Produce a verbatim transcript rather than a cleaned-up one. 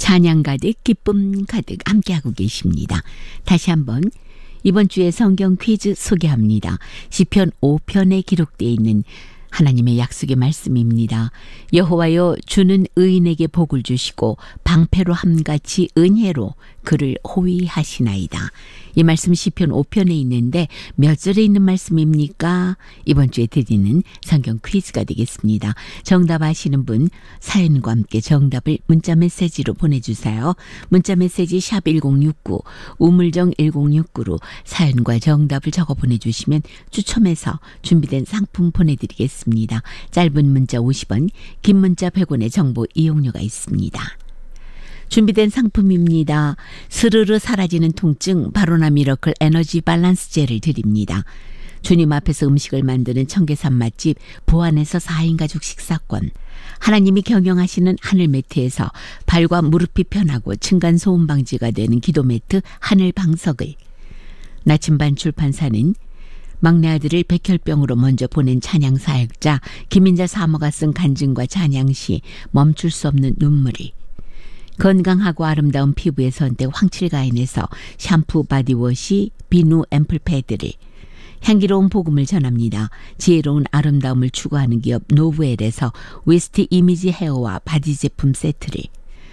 찬양 가득 기쁨 가득 함께하고 계십니다. 다시 한번 이번 주에 성경 퀴즈 소개합니다. 시편 오 편에 기록되어 있는 하나님의 약속의 말씀입니다. 여호와여 주는 의인에게 복을 주시고 방패로 함같이 은혜로 그를 호위하시나이다. 이 말씀 시편 오 편에 있는데 몇 절에 있는 말씀입니까? 이번 주에 드리는 성경 퀴즈가 되겠습니다. 정답 아시는 분 사연과 함께 정답을 문자 메시지로 보내주세요. 문자 메시지 샵 일공육구 우물정 일공육구로 사연과 정답을 적어 보내주시면 추첨해서 준비된 상품 보내드리겠습니다. 짧은 문자 오십 원, 긴 문자 백 원의 정보 이용료가 있습니다. 준비된 상품입니다. 스르르 사라지는 통증 바로나 미러클 에너지 밸런스 젤을 드립니다. 주님 앞에서 음식을 만드는 청계산 맛집 보안에서 사 인 가족 식사권, 하나님이 경영하시는 하늘 매트에서 발과 무릎이 편하고 층간소음 방지가 되는 기도 매트 하늘 방석을, 나침반 출판사는 막내 아들을 백혈병으로 먼저 보낸 찬양 사역자 김인자 사모가 쓴 간증과 찬양 시 멈출 수 없는 눈물을, 건강하고 아름다운 피부의 선택 황칠가인에서 샴푸 바디워시 비누 앰플 패드를, 향기로운 복음을 전합니다. 지혜로운 아름다움을 추구하는 기업 노브엘에서 웨스트 이미지 헤어와 바디 제품 세트를,